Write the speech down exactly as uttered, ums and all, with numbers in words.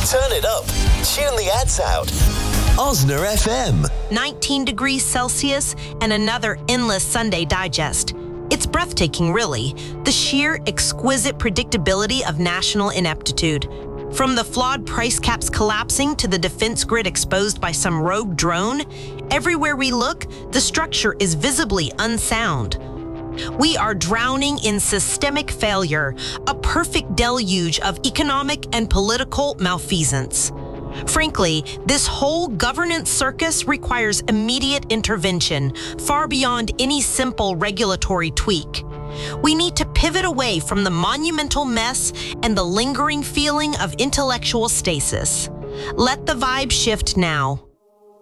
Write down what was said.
Turn it up. Tune the ads out. Osner F M. nineteen degrees Celsius and another endless Sunday digest. It's breathtaking, really, the sheer exquisite predictability of national ineptitude. From the flawed price caps collapsing to the defense grid exposed by some rogue drone, everywhere we look, the structure is visibly unsound. We are drowning in systemic failure, a perfect deluge of economic and political malfeasance. Frankly, this whole governance circus requires immediate intervention, far beyond any simple regulatory tweak. We need to pivot away from the monumental mess and the lingering feeling of intellectual stasis. Let the vibe shift now.